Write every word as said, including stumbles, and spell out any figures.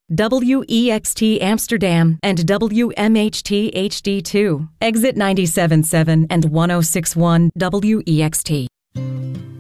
W E X T Amsterdam and W M H T H D two, exit ninety-seven point seven and one oh six one W E X T.